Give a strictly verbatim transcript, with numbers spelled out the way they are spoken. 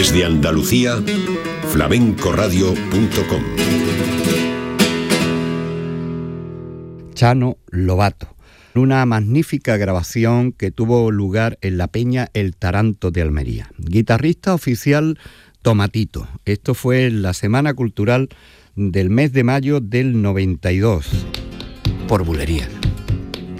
Desde Andalucía, flamencoradio punto com. Chano Lobato. Una magnífica grabación que tuvo lugar en la Peña El Taranto de Almería. Guitarrista oficial Tomatito. Esto fue en la Semana Cultural del mes de mayo del noventa y dos, por Bulería.